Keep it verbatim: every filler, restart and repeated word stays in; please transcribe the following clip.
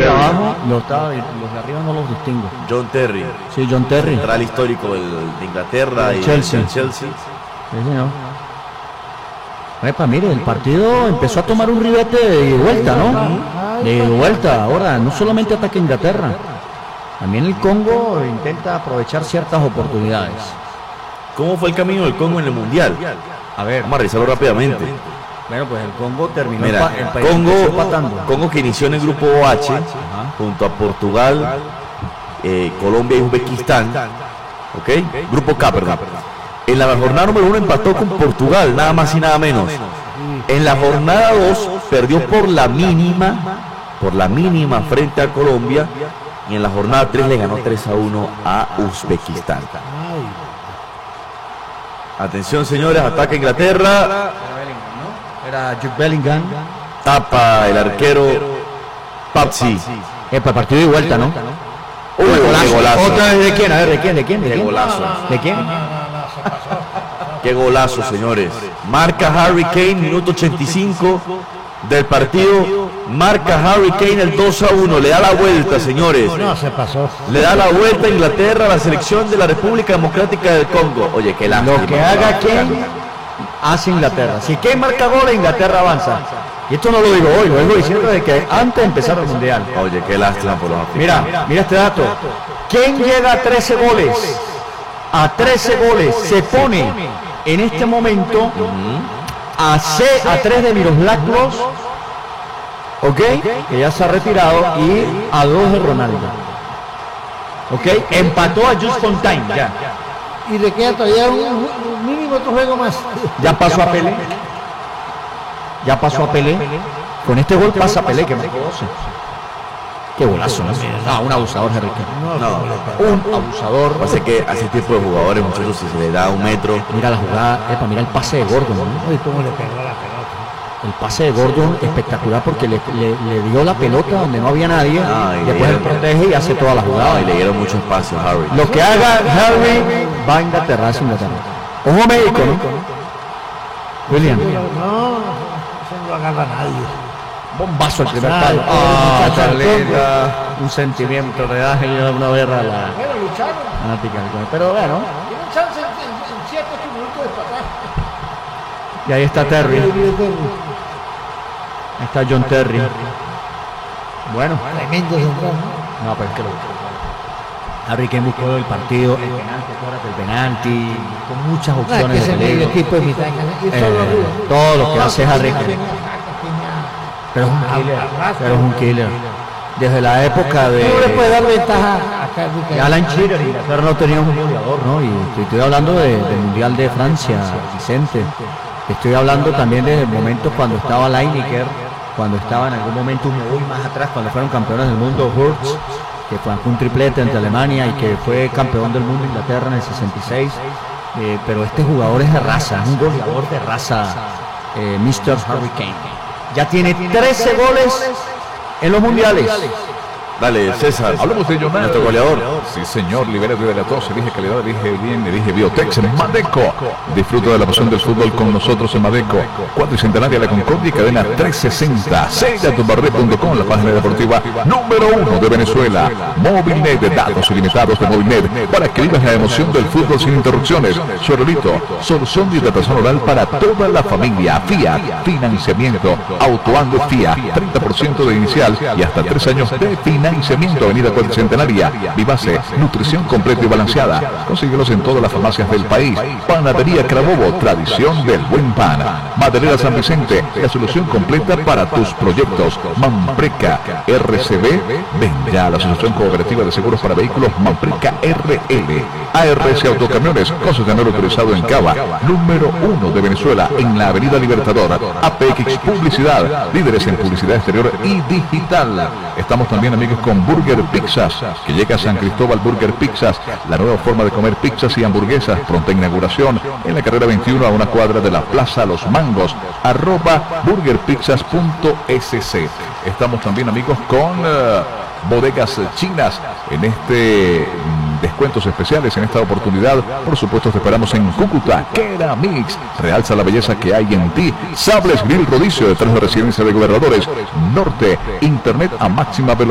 Terry. abajo, los, estaba, los de arriba no los distingo. John Terry. Sí, John Terry. Central histórico del, de Inglaterra del y Chelsea. del Chelsea. Sí, señor. Epa, mire, el partido empezó a tomar un ribete de ida y vuelta, ¿no? De ida y vuelta. Ahora, no solamente ataca Inglaterra, también el Congo intenta aprovechar ciertas oportunidades. ¿Cómo fue el camino del Congo en el Mundial? A ver, vamos a revisarlo rápidamente. Bueno, pues el Congo terminó. Mira, el país Congo, empatando. Congo que inició en el grupo H, ajá, junto a Portugal, eh, Colombia y Uzbekistán, ¿ok? Grupo K, perdón. En la jornada número uno empató con Portugal, nada más y nada menos. En la jornada dos perdió por la mínima, por la mínima frente a Colombia, y en la jornada tres le ganó tres a uno a Uzbekistán. Atención, señores, ataca Inglaterra. Era Jude Bellingham. Tapa el arquero Papsi. Epa, partido de vuelta, ¿no? Uy, qué golazo. ¿Otra vez de quién? A ver, ¿de quién? ¿De quién? ¿De Qué quién? golazo. ¿De quién? Qué golazo, señores. Marca Harry Kane, minuto ochenta y cinco del partido. Marca Harry Kane el dos a uno. Le da la vuelta, señores. No, se pasó. Le da la vuelta a Inglaterra a la selección de la República Democrática del Congo. Oye, qué lástima. Lo que haga Kane hace Inglaterra. Si Kane marca gol, Inglaterra avanza. Y esto no lo digo hoy, lo vengo diciendo de que antes de empezar el Mundial. Oye, qué lástima por los africanos. Mira, mira este dato. Kane llega a trece goles. A trece goles. Se pone en este momento uh-huh. a, C, a tres de Miroslav Klose, ok, que ya se ha retirado, y a dos de Ronaldo. Ok, empató a Just Fontaine ya. Y le queda todavía un, un mínimo otro juego más. Ya pasó a Pelé. Ya pasó a Pelé. Con este gol pasa a Pelé, que marcó doce. Qué golazo, ¿no? Ah, un abusador, Harry Kane. No, un abusador. Pasa que a ese tipo de jugadores, muchachos, si se le da un metro. Mira la jugada, epa, mira el pase de Gordon, ¿no? Uy, cómo le pegó la pelota. El pase de Gordon espectacular porque le, le, le dio la pelota donde no había nadie, ah, y después él protege y hace toda la jugada. No, y le dieron mucho espacio a Harry. Lo que haga Harry va a Inglaterra, hacia Inglaterra. Ojo médico, ¿no? William. No, eso no lo agarra nadie. Bombazo el primer palo. Ah, Charleta. Un sentimiento real y una guerra a la. Bueno, lucharon. Pero bueno. Tienen chance en siete ocho minutos de patar. Y ahí está Terry. Ahí está John Terry. Bueno. Tremendo central. No, pero es que lo. Harry Kane buscó el partido, el penalti, acuérdate, el penalti, con muchas opciones de peligro. Equipo de mitad, eh, todo lo que hace Harry Kane. Pero es un killer, pero es un killer. Desde la época de... No le puede dar ventaja a de Alan Shearer, pero no tenía un goleador, ¿no? Y estoy, estoy hablando de, del Mundial de Francia, Vicente. Estoy hablando también de momentos cuando estaba Lineker, cuando estaba en algún momento, me voy más atrás, cuando fueron campeones del mundo, Hurts, que fue un triplete ante Alemania y que fue campeón del mundo Inglaterra en el sesenta y seis. Eh, pero este jugador es de raza, es un goleador de raza, eh, mister Harry Kane. Ya tiene trece goles en los mundiales. Dale, César. Hablamos de Jonathan, nuestro goleador. Sí, señor, libera de la tos, elige calidad, elige bien, elige Biotex en Madeco. Disfruta de la pasión del fútbol con nosotros en Madeco. Cuatricentenaria La Concordia y cadena trescientos sesenta. Sella tu barret punto com, la página deportiva número uno de Venezuela. Movilnet, datos ilimitados de Movilnet, para que vivas la emoción del fútbol sin interrupciones. Suerolito, solución de hidratación oral para toda la familia. Fiat, financiamiento, Autoando Fiat, treinta por ciento de inicial y hasta tres años de financiamiento. Financiamiento, Avenida Cuatricentenaria, Vivace, nutrición completa y balanceada. Consíguelos en todas las farmacias del país. Panadería Carabobo, tradición del buen pan. Maderera San Vicente, la solución completa para tus proyectos. Mampreca, R C B, ven ya a la Asociación Cooperativa de Seguros para Vehículos Mampreca R L. A R C Autocamiones, concesionario autorizado en Cava, número uno de Venezuela, en la Avenida Libertador. A P X Publicidad, líderes en publicidad exterior y digital. Estamos también, amigos, con Burger Pizzas, que llega a San Cristóbal. Burger Pizzas, la nueva forma de comer pizzas y hamburguesas, pronta inauguración en la carrera veintiuno a una cuadra de la Plaza Los Mangos, arroba burgerpizzas punto s c. Estamos también, amigos, con uh, bodegas chinas en este mm, descuentos especiales en esta oportunidad. Por supuesto, te esperamos en Cúcuta. Keramix, realza la belleza que hay en ti. Sables Grill Rodicio, detrás de Residencia de Gobernadores Norte, internet a máxima velocidad.